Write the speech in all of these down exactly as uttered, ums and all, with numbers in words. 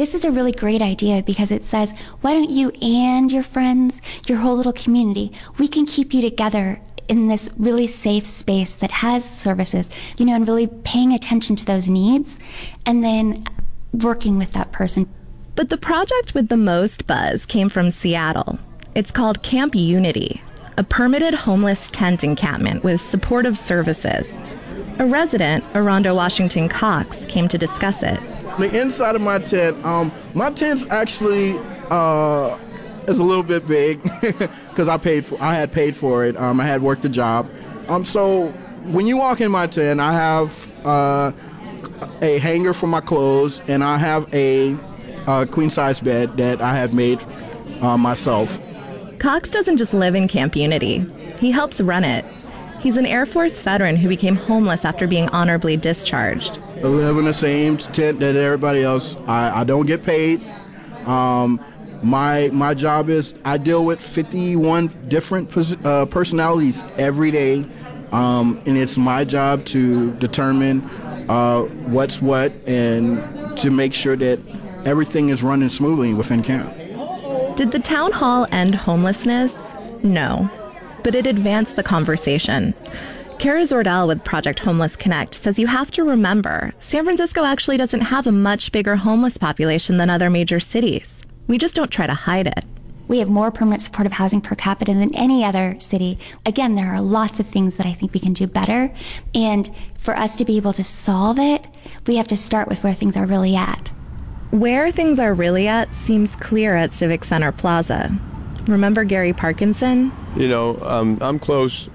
this is a really great idea because it says, why don't you and your friends, your whole little community, we can keep you together in this really safe space that has services, you know, and really paying attention to those needs and then working with that person. But the project with the most buzz came from Seattle. It's called Camp Unity, a permitted homeless tent encampment with supportive services. A resident, Arondo Washington Cox, came to discuss it. The inside of my tent, um, my tent's actually uh, is a little bit big because I paid for, I had paid for it. Um, I had worked a job. Um, so when you walk in my tent, I have uh, a hanger for my clothes, and I have a, a queen-size bed that I have made uh, myself. Cox doesn't just live in Camp Unity. He helps run it. He's an Air Force veteran who became homeless after being honorably discharged. I live in the same tent that everybody else. I, I don't get paid. Um, my my job is I deal with fifty-one different pers- uh, personalities every day, um, and it's my job to determine uh, what's what and to make sure that everything is running smoothly within camp. Did the town hall end homelessness? No. But it advanced the conversation. Kara Zordell with Project Homeless Connect says you have to remember, San Francisco actually doesn't have a much bigger homeless population than other major cities. We just don't try to hide it. We have more permanent supportive housing per capita than any other city. Again, there are lots of things that I think we can do better. And for us to be able to solve it, we have to start with where things are really at. Where things are really at seems clear at Civic Center Plaza. Remember Gary Parkinson? You know, um, I'm close,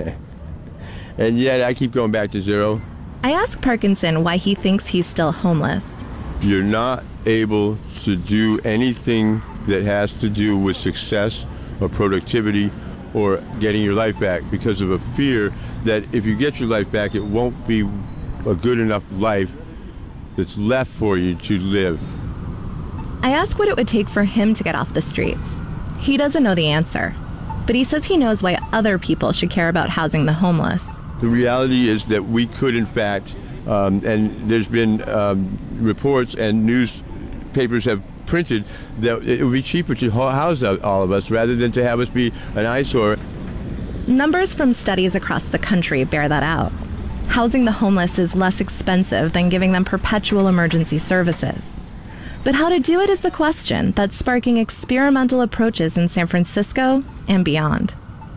and yet I keep going back to zero. I asked Parkinson why he thinks he's still homeless. You're not able to do anything that has to do with success or productivity or getting your life back because of a fear that if you get your life back, it won't be a good enough life that's left for you to live. I asked what it would take for him to get off the streets. He doesn't know the answer, but he says he knows why other people should care about housing the homeless. The reality is that we could, in fact, um, and there's been um, reports and newspapers have printed that it would be cheaper to house all of us rather than to have us be an eyesore. Numbers from studies across the country bear that out. Housing the homeless is less expensive than giving them perpetual emergency services. But how to do it is the question that's sparking experimental approaches in San Francisco and beyond.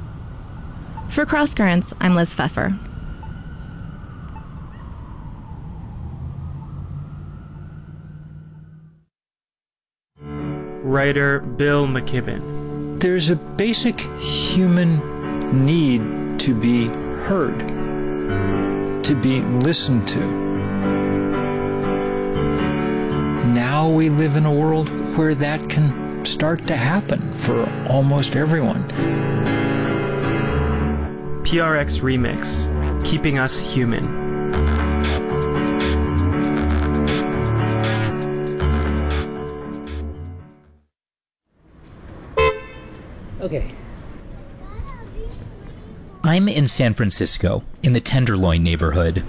For Cross Currents, I'm Liz Pfeffer. Writer Bill McKibben. There's a basic human need to be heard, to be listened to. Now we live in a world where that can start to happen for almost everyone. P R X Remix, Keeping Us Human. Okay. I'm in San Francisco, in the Tenderloin neighborhood.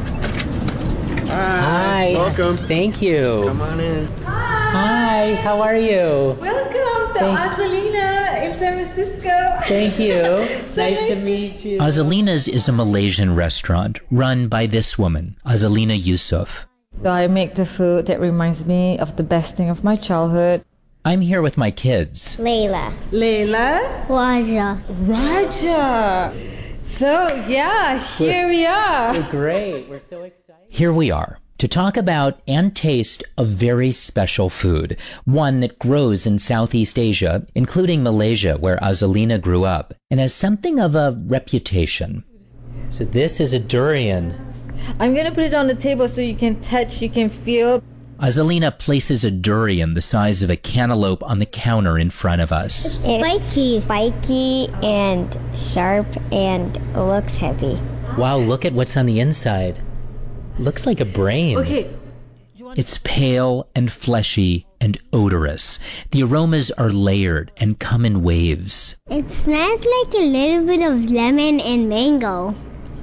Hi. Welcome. Thank you. Come on in. Hi. How are you? Welcome to Thank- Azalina in San Francisco. Thank you. So nice nice to meet you. Azalina's is a Malaysian restaurant run by this woman, Azalina Yusuf. So I make the food that reminds me of the best thing of my childhood. I'm here with my kids. Layla. Layla. Raja. Raja. So yeah, here we are. Great. We're so excited. Here we are to talk about and taste a very special food, one that grows in Southeast Asia, including Malaysia, where Azalina grew up, and has something of a reputation. So this is a durian. I'm gonna put it on the table so you can touch, you can feel. Azalina places a durian the size of a cantaloupe on the counter in front of us. It's spiky. Spiky and sharp and looks heavy. Wow, look at what's on the inside. Looks like a brain. Okay. It's pale and fleshy and odorous. The aromas are layered and come in waves. It smells like a little bit of lemon and mango.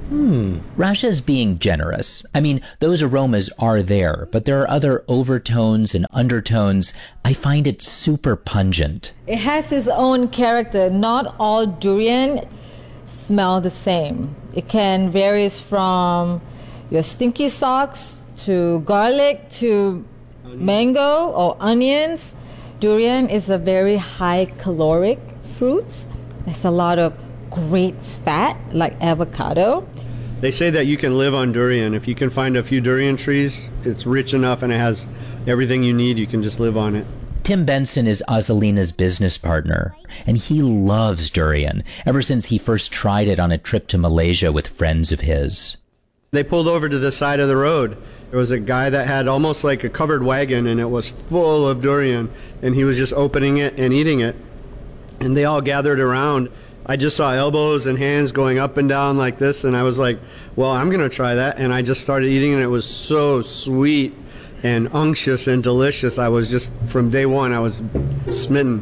Hmm. Rasha's being generous. I mean, those aromas are there, but there are other overtones and undertones. I find it super pungent. It has its own character. Not all durian smell the same. It can vary from your stinky socks to garlic to mango or onions. Durian is a very high caloric fruit. There's a lot of great fat, like avocado. They say that you can live on durian. If you can find a few durian trees, it's rich enough and it has everything you need. You can just live on it. Tim Benson is Azalina's business partner, and he loves durian ever since he first tried it on a trip to Malaysia with friends of his. They pulled over to the side of the road. There was a guy that had almost like a covered wagon, and it was full of durian, and he was just opening it and eating it. And they all gathered around. I just saw elbows and hands going up and down like this, and I was like, well, I'm going to try that. And I just started eating, and it was so sweet and unctuous and delicious. I was just, from day one, I was smitten.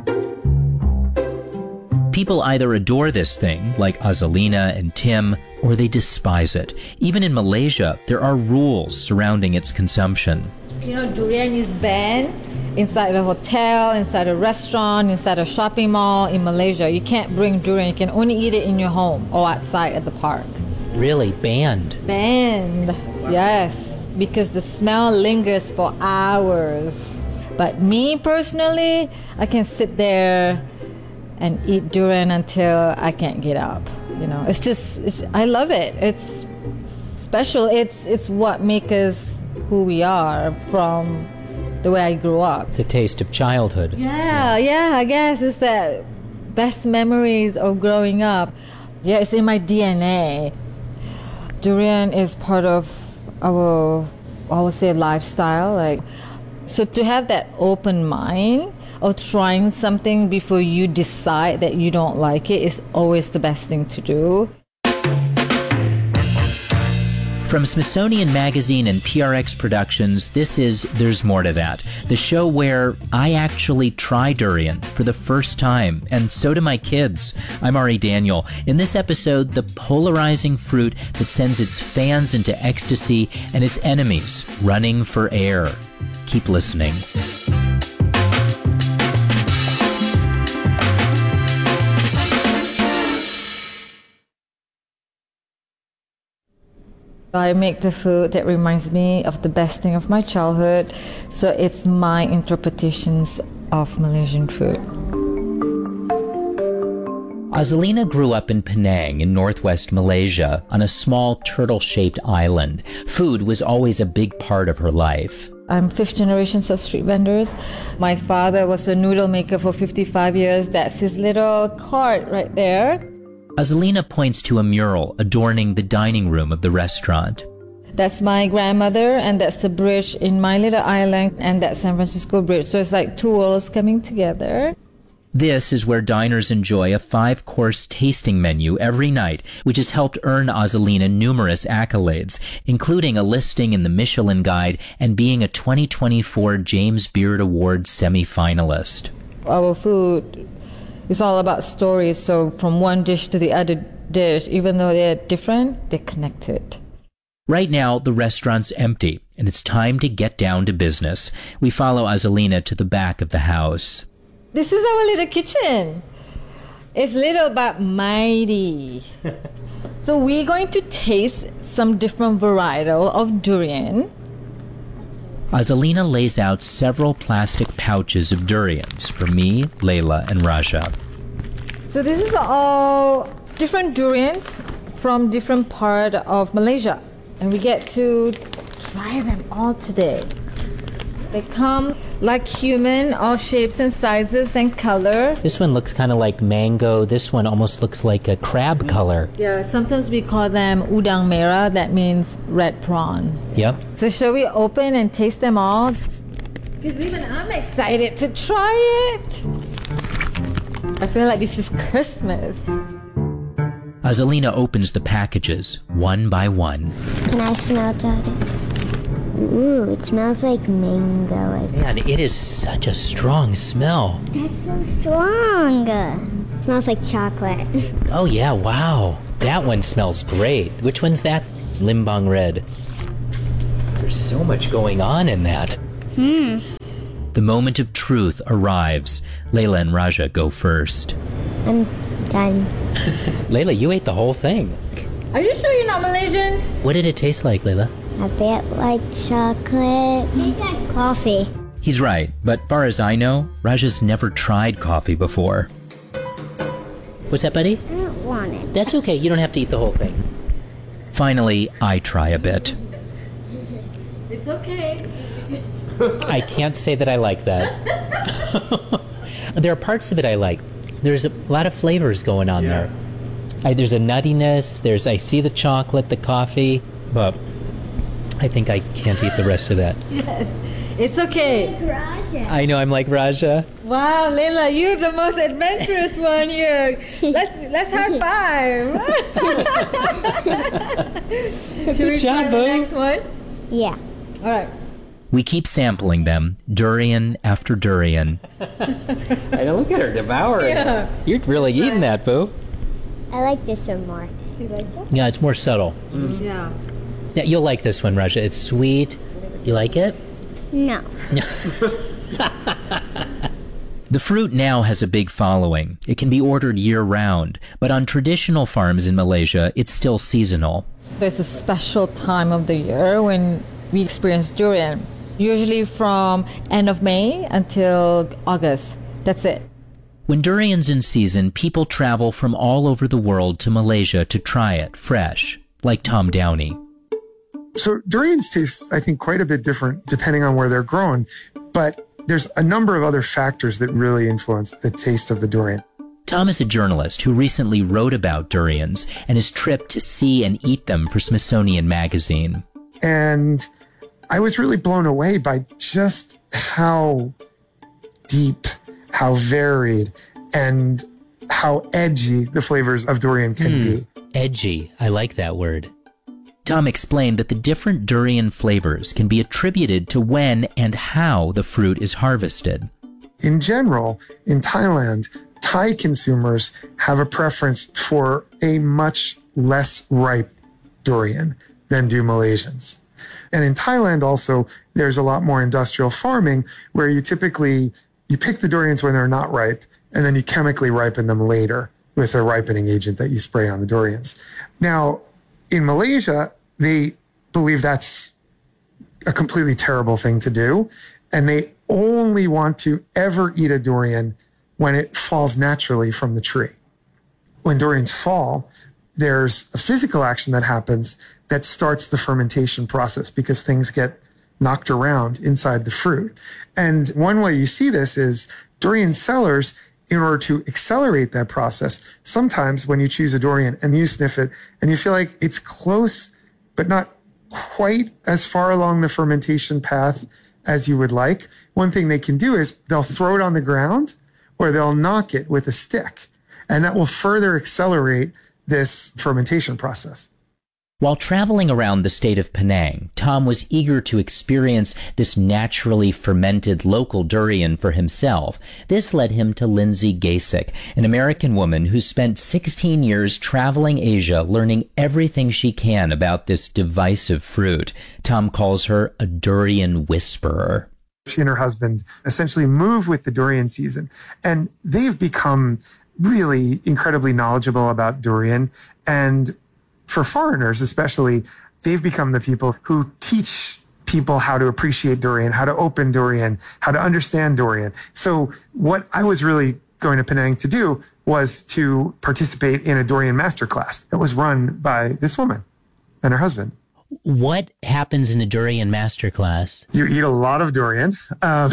People either adore this thing, like Azalina and Tim, or they despise it. Even in Malaysia, there are rules surrounding its consumption. You know, durian is banned inside a hotel, inside a restaurant, inside a shopping mall in Malaysia. You can't bring durian. You can only eat it in your home or outside at the park. Really? Banned? Banned, yes, because the smell lingers for hours. But me personally, I can sit there and eat durian until I can't get up. You know, it's just, it's, I love it. It's special. It's it's what makes us who we are from the way I grew up. It's a taste of childhood. Yeah, yeah, I guess it's the best memories of growing up. Yeah, it's in my D N A. Durian is part of our, I would say, lifestyle. Like, so to have that open mind of trying something before you decide that you don't like it is always the best thing to do. From Smithsonian Magazine and P R X Productions, this is There's More to That, the show where I actually try durian for the first time, and so do my kids. I'm Ari Daniel. In this episode, the polarizing fruit that sends its fans into ecstasy and its enemies running for air. Keep listening. I make the food that reminds me of the best thing of my childhood, so it's my interpretations of Malaysian food. Azalina grew up in Penang in northwest Malaysia on a small turtle-shaped island. Food was always a big part of her life. I'm fifth generation of street vendors. My father was a noodle maker for fifty-five years. That's his little cart right there. Azalina points to a mural adorning the dining room of the restaurant. That's my grandmother, and that's the bridge in my little island, and that's San Francisco Bridge. So it's like two worlds coming together. This is where diners enjoy a five-course tasting menu every night, which has helped earn Azalina numerous accolades, including a listing in the Michelin Guide and being a twenty twenty-four James Beard Award semi-finalist. Our food is all about stories, so from one dish to the other dish, even though they're different, they're connected. Right now, the restaurant's empty, and it's time to get down to business. We follow Azalina to the back of the house. This is our little kitchen. It's little but mighty. So we're going to taste some different varietal of durian. Azalina lays out several plastic pouches of durians for me, Layla, and Raja. So this is all different durians from different part of Malaysia. And we get to try them all today. They come like human, all shapes and sizes and color. This one looks kind of like mango. This one almost looks like a crab color. Yeah, sometimes we call them udang merah. That means red prawn. Yep. So shall we open and taste them all? Because even I'm excited to try it. I feel like this is Christmas. Azalina opens the packages one by one. Can I smell that? Ooh, it smells like mango. Man, it is such a strong smell. That's so strong. It smells like chocolate. Oh yeah, wow. That one smells great. Which one's that? Limbang Red. There's so much going on in that. Hmm. The moment of truth arrives. Layla and Raja go first. I'm done. Layla, you ate the whole thing. Are you sure you're not Malaysian? What did it taste like, Layla? A bit like chocolate. Coffee. He's right, but far as I know, Raja's never tried coffee before. What's that, buddy? I don't want it. That's okay. You don't have to eat the whole thing. Finally, I try a bit. It's okay. I can't say that I like that. There are parts of it I like. There's a lot of flavors going on yeah. there. I, there's a nuttiness. There's I see the chocolate, the coffee, but I think I can't eat the rest of that. Yes, it's okay. Raja. I know I'm like Raja. Wow, Layla, you're the most adventurous one here. Let's let's high five. Should Good we job, try boo. the next one? Yeah. All right. We keep sampling them, durian after durian. I know, look at her devouring. Yeah. You're really eating that, boo. I like this one more. Do you like that? Yeah, it's more subtle. Mm. Yeah. Yeah, you'll like this one, Raja. It's sweet. You like it? No. The fruit now has a big following. It can be ordered year-round, but on traditional farms in Malaysia, it's still seasonal. There's a special time of the year when we experience durian. Usually from end of May until August. That's it. When durian's in season, people travel from all over the world to Malaysia to try it fresh, like Tom Downey. So durians taste, I think, quite a bit different depending on where they're grown, but there's a number of other factors that really influence the taste of the durian. Tom is a journalist who recently wrote about durians and his trip to see and eat them for Smithsonian Magazine. And I was really blown away by just how deep, how varied, and how edgy the flavors of durian can mm, be. Edgy. I like that word. Tom explained that the different durian flavors can be attributed to when and how the fruit is harvested. In general, in Thailand, Thai consumers have a preference for a much less ripe durian than do Malaysians. And in Thailand also, there's a lot more industrial farming where you typically, you pick the durians when they're not ripe, and then you chemically ripen them later with a ripening agent that you spray on the durians. Now, in Malaysia, they believe that's a completely terrible thing to do, and they only want to ever eat a durian when it falls naturally from the tree. When durians fall, there's a physical action that happens that starts the fermentation process because things get knocked around inside the fruit. And one way you see this is durian sellers, in order to accelerate that process, sometimes when you choose a durian and you sniff it and you feel like it's close, but not quite as far along the fermentation path as you would like, one thing they can do is they'll throw it on the ground or they'll knock it with a stick. And that will further accelerate this fermentation process. While traveling around the state of Penang, Tom was eager to experience this naturally fermented local durian for himself. This led him to Lindsay Gasick, an American woman who spent sixteen years traveling Asia, learning everything she can about this divisive fruit. Tom calls her a durian whisperer. She and her husband essentially move with the durian season, and they've become really incredibly knowledgeable about durian. And for foreigners especially, they've become the people who teach people how to appreciate durian, how to open durian, how to understand durian. So what I was really going to Penang to do was to participate in a durian masterclass that was run by this woman and her husband. What happens in a durian masterclass? You eat a lot of durian, um,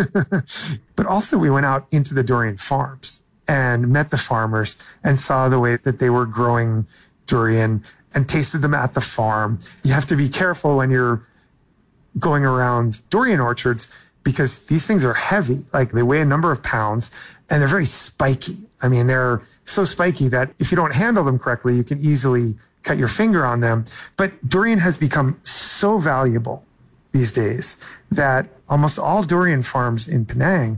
but also we went out into the durian farms and met the farmers and saw the way that they were growing durian and tasted them at the farm. You have to be careful when you're going around durian orchards because these things are heavy. Like they weigh a number of pounds and they're very spiky. I mean, they're so spiky that if you don't handle them correctly, you can easily cut your finger on them. But durian has become so valuable these days that almost all durian farms in Penang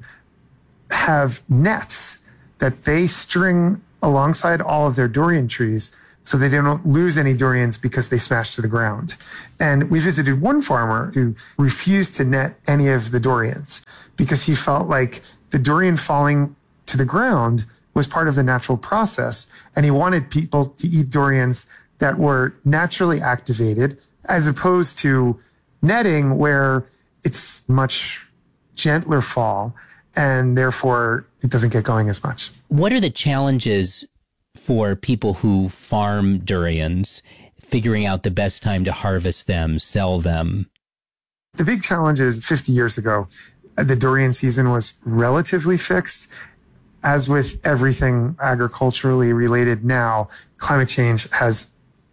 have nets that they string alongside all of their durian trees so they don't lose any durians because they smash to the ground. And we visited one farmer who refused to net any of the durians because he felt like the durian falling to the ground was part of the natural process. And he wanted people to eat durians that were naturally activated as opposed to netting where it's much gentler fall and therefore it doesn't get going as much. What are the challenges for people who farm durians, figuring out the best time to harvest them, sell them? The big challenge is fifty years ago, the durian season was relatively fixed. As with everything agriculturally related now, climate change has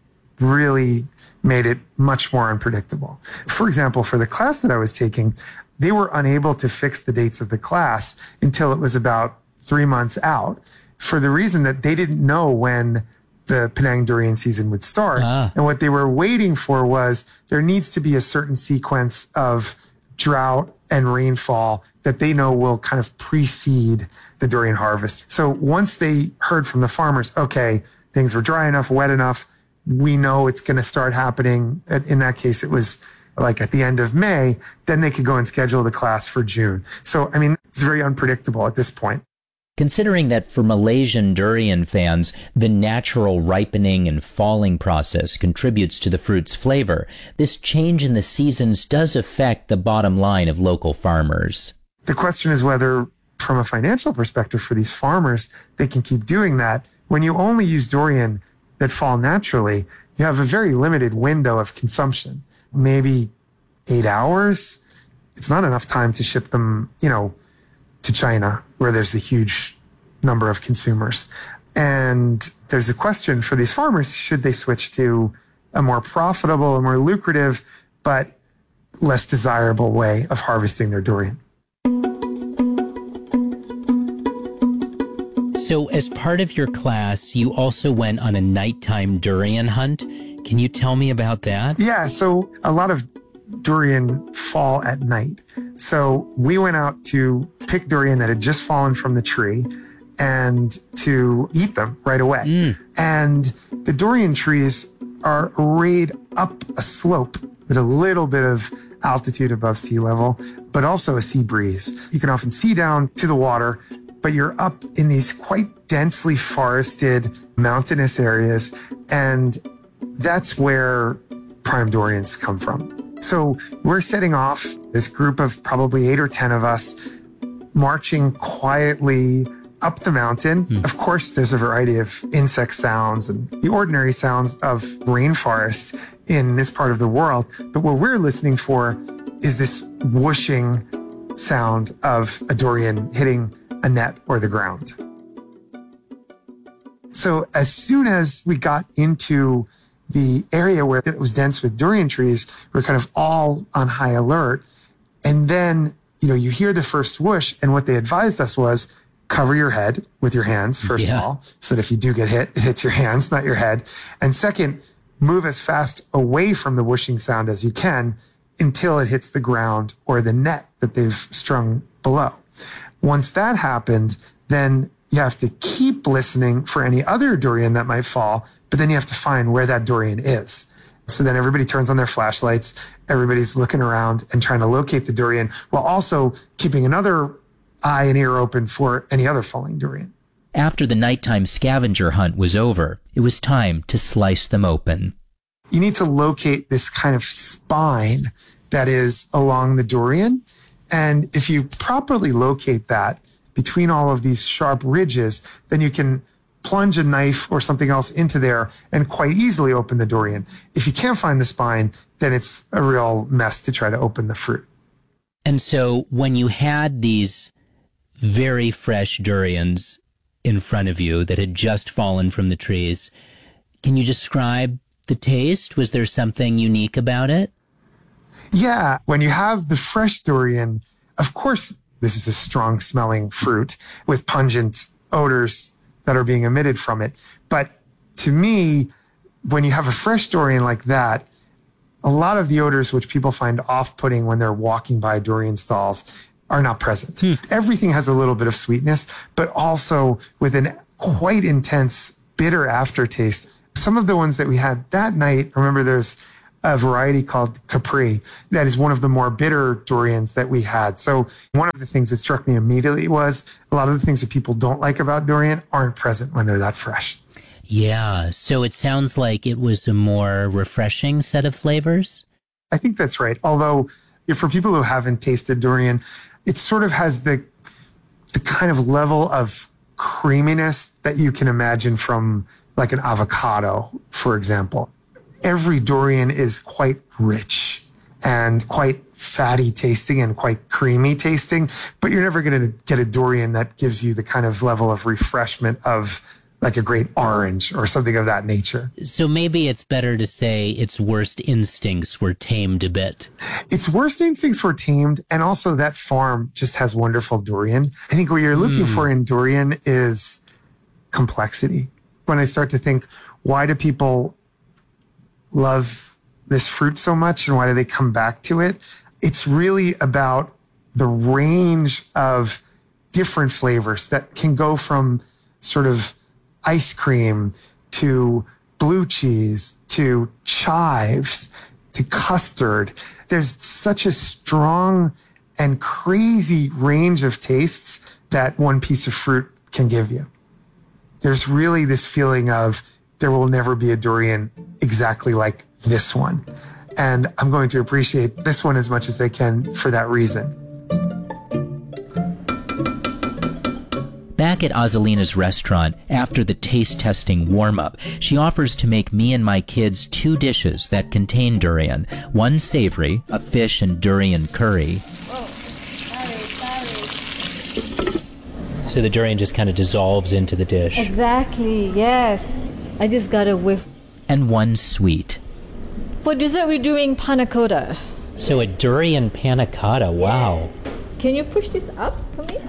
really made it much more unpredictable. For example, for the class that I was taking, they were unable to fix the dates of the class until it was about three months out, for the reason that they didn't know when the Penang durian season would start. Ah. And what they were waiting for was there needs to be a certain sequence of drought and rainfall that they know will kind of precede the durian harvest. So once they heard from the farmers, okay, things were dry enough, wet enough, we know it's going to start happening. In that case, it was like at the end of May, then they could go and schedule the class for June. So, I mean, it's very unpredictable at this point. Considering that for Malaysian durian fans, the natural ripening and falling process contributes to the fruit's flavor, this change in the seasons does affect the bottom line of local farmers. The question is whether, from a financial perspective for these farmers, they can keep doing that. When you only use durian that fall naturally, you have a very limited window of consumption, maybe eight hours. It's not enough time to ship them, you know, to China, where there's a huge number of consumers. And there's a question for these farmers, should they switch to a more profitable, a more lucrative, but less desirable way of harvesting their durian? So as part of your class, you also went on a nighttime durian hunt. Can you tell me about that? Yeah, so a lot of durian fall at night. So we went out to pick durian that had just fallen from the tree and to eat them right away. Mm. And the durian trees are arrayed up a slope with a little bit of altitude above sea level, but also a sea breeze. You can often see down to the water, but you're up in these quite densely forested mountainous areas, and that's where prime durians come from. So we're setting off, this group of probably eight or ten of us, marching quietly up the mountain. Mm. Of course, there's a variety of insect sounds and the ordinary sounds of rainforests in this part of the world. But what we're listening for is this whooshing sound of a durian hitting a net or the ground. So as soon as we got into the area where it was dense with durian trees, we're kind of all on high alert. And then, you know, you hear the first whoosh, and what they advised us was cover your head with your hands, first yeah. of all, so that if you do get hit, it hits your hands, not your head. And second, move as fast away from the whooshing sound as you can until it hits the ground or the net that they've strung below. Once that happened, then you have to keep listening for any other durian that might fall, but then you have to find where that durian is. So then everybody turns on their flashlights, everybody's looking around and trying to locate the durian while also keeping another eye and ear open for any other falling durian. After the nighttime scavenger hunt was over, it was time to slice them open. You need to locate this kind of spine that is along the durian. And if you properly locate that between all of these sharp ridges, then you can plunge a knife or something else into there and quite easily open the durian. If you can't find the spine, then it's a real mess to try to open the fruit. And so when you had these very fresh durians in front of you that had just fallen from the trees, can you describe the taste? Was there something unique about it? Yeah, when you have the fresh durian, of course, this is a strong smelling fruit with pungent odors that are being emitted from it. But to me, when you have a fresh durian like that, a lot of the odors which people find off-putting when they're walking by durian stalls are not present. Hmm. Everything has a little bit of sweetness, but also with an quite intense bitter aftertaste Some of the ones that we had that night, remember there's a variety called Capri that is one of the more bitter durians that we had. So one of the things that struck me immediately was a lot of the things that people don't like about durian aren't present when they're that fresh. Yeah, so it sounds like it was a more refreshing set of flavors? I think that's right. Although for people who haven't tasted durian, it sort of has the the kind of level of creaminess that you can imagine from like an avocado, for example. Every durian is quite rich and quite fatty tasting and quite creamy tasting, but you're never going to get a durian that gives you the kind of level of refreshment of like a great orange or something of that nature. So maybe it's better to say its worst instincts were tamed a bit. Its worst instincts were tamed, and also that farm just has wonderful durian. I think what you're looking mm. for in durian is complexity. When I start to think, why do people love this fruit so much and why do they come back to it? It's really about the range of different flavors that can go from sort of ice cream to blue cheese to chives to custard. There's such a strong and crazy range of tastes that one piece of fruit can give you. There's really this feeling of there will never be a durian exactly like this one. And I'm going to appreciate this one as much as I can for that reason. Back at Azalina's restaurant, after the taste testing warm-up, she offers to make me and my kids two dishes that contain durian. One savory, a fish and durian curry. Oh, sorry, sorry. So the durian just kind of dissolves into the dish. Exactly, yes. I just got a whiff. And one sweet. For dessert, we're doing panna cotta. So a durian panna cotta, wow. Yes. Can you push this up for me?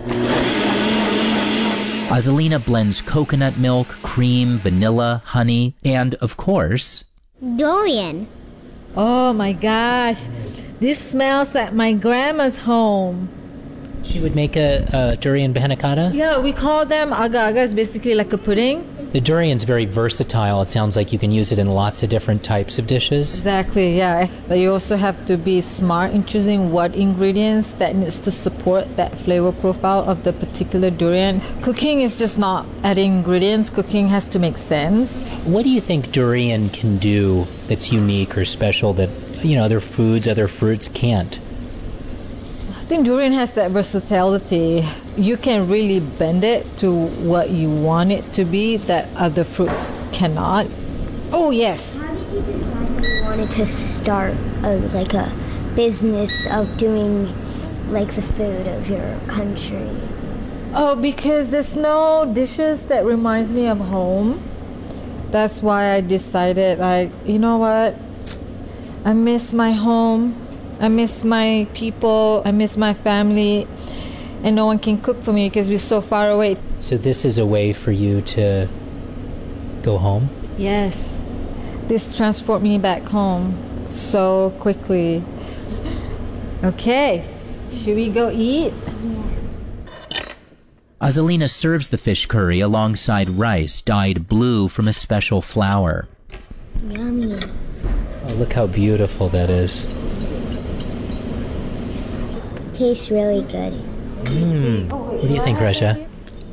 Azalina blends coconut milk, cream, vanilla, honey, and, of course, durian. Oh my gosh. This smells like my grandma's home. She would make a, a durian panna cotta? Yeah, we call them agar-agar. It's basically like a pudding. The durian's very versatile. It sounds like you can use it in lots of different types of dishes. Exactly, yeah. But you also have to be smart in choosing what ingredients that needs to support that flavor profile of the particular durian. Cooking is just not adding ingredients. Cooking has to make sense. What do you think durian can do that's unique or special that, you know, other foods, other fruits can't? I think durian has that versatility. You can really bend it to what you want it to be that other fruits cannot. Oh, yes. How did you decide that you wanted to start a, like a business of doing like the food of your country? Oh, because there's no dishes that reminds me of home. That's why I decided, like, you know what? I miss my home. I miss my people, I miss my family, and no one can cook for me because we're so far away. So this is a way for you to go home? Yes. This transported me back home so quickly. Okay, should we go eat? Azalina serves the fish curry alongside rice dyed blue from a special flour. Yummy. Oh, look how beautiful that is. Tastes really good. Mmm. What do you think, Resha?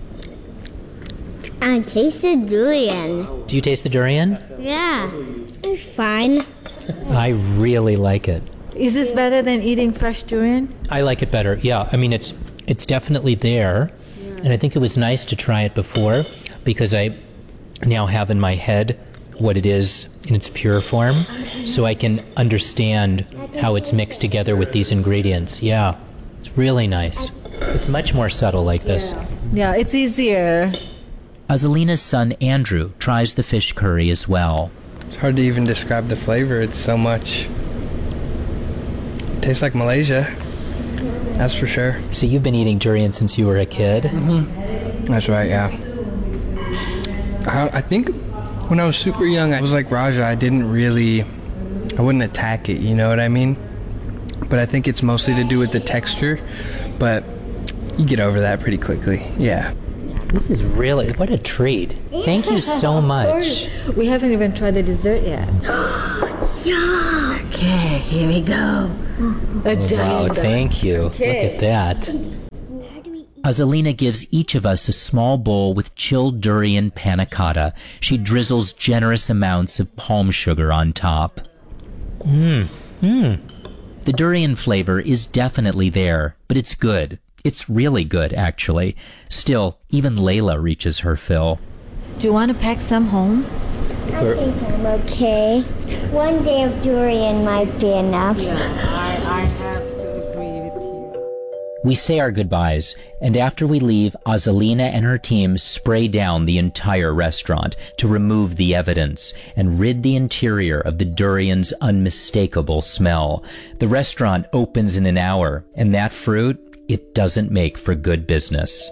I tasted durian. Do you taste the durian? Yeah, it's fine. I really like it. Is this better than eating fresh durian? I like it better. Yeah, I mean, it's it's definitely there. Yeah. And I think it was nice to try it before because I now have in my head what it is in its pure form, so I can understand how it's mixed together with these ingredients. Yeah, it's really nice. It's much more subtle like this. Yeah, yeah, it's easier. Azalina's son Andrew tries the fish curry as well. It's hard to even describe the flavor. It's so much. It tastes like Malaysia. That's for sure. So you've been eating durian since you were a kid? Mm-hmm. That's right, yeah. I, I think when I was super young, I was like Raja. I didn't really, I wouldn't attack it, you know what I mean? But I think it's mostly to do with the texture, but you get over that pretty quickly, yeah. This is really, what a treat. Thank you so much. We haven't even tried the dessert yet. Yeah. Okay, here we go. A Wow, giant. thank you. Okay. Look at that. Azalina gives each of us a small bowl with chilled durian panna cotta. She drizzles generous amounts of palm sugar on top. Mmm, mmm. The durian flavor is definitely there, but it's good. It's really good, actually. Still, even Layla reaches her fill. Do you want to pack some home? I think I'm okay. One day of durian might be enough. Yeah, I, I have to agree with you. We say our goodbyes, and after we leave, Azalina and her team spray down the entire restaurant to remove the evidence and rid the interior of the durian's unmistakable smell. The restaurant opens in an hour, and that fruit, it doesn't make for good business.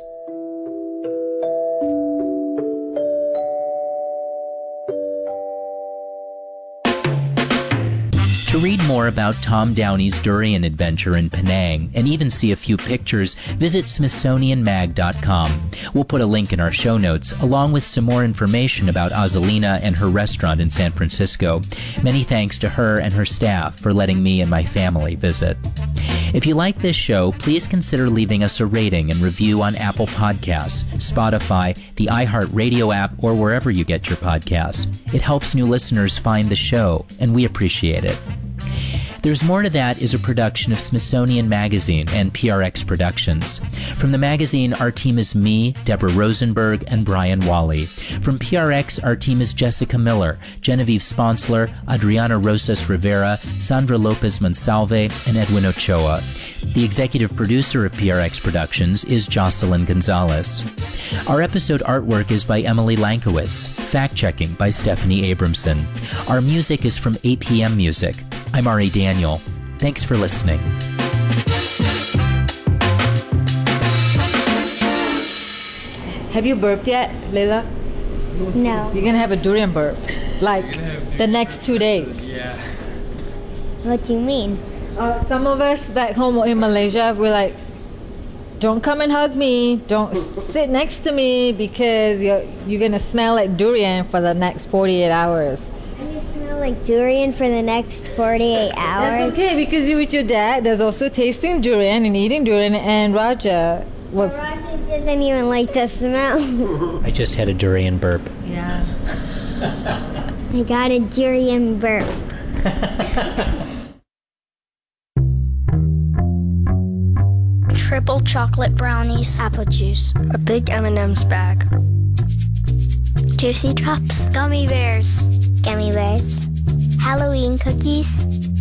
To read more about Tom Downey's durian adventure in Penang and even see a few pictures, visit Smithsonian Mag dot com. We'll put a link in our show notes, along with some more information about Azalina and her restaurant in San Francisco. Many thanks to her and her staff for letting me and my family visit. If you like this show, please consider leaving us a rating and review on Apple Podcasts, Spotify, the iHeartRadio app, or wherever you get your podcasts. It helps new listeners find the show, and we appreciate it. There's More to That is a production of Smithsonian Magazine and P R X Productions. From the magazine, our team is me, Deborah Rosenberg, and Brian Wally. From P R X, our team is Jessica Miller, Genevieve Sponsler, Adriana Rosas Rivera, Sandra Lopez Monsalve, and Edwin Ochoa. The executive producer of P R X Productions is Jocelyn Gonzalez. Our episode artwork is by Emily Lankowitz. Fact-checking by Stephanie Abramson. Our music is from A P M Music. I'm Ari Daniel. Thanks for listening. Have you burped yet, Layla? No. You're gonna have a durian burp, like the next two days. Yeah. What do you mean? Uh, some of us back home in Malaysia, we're like, don't come and hug me, don't sit next to me because you're, you're gonna smell like durian for the next forty-eight hours. And you smell like durian for the next forty-eight hours? That's okay because you're with your dad. There's also tasting durian and eating durian, and Raja was... But Raja doesn't even like the smell. I just had a durian burp. Yeah. I got a durian burp. Triple chocolate brownies, apple juice, a big M and M's bag, juicy drops, gummy bears, Gummy bears. Halloween cookies,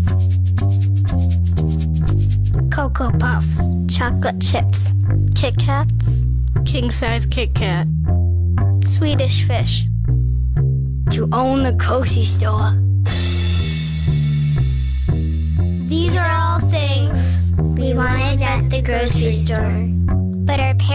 Cocoa Puffs, chocolate chips, Kit Kats, king size Kit Kat, Swedish fish, to own the cozy store. These are all things we wanted at the grocery store, but our parents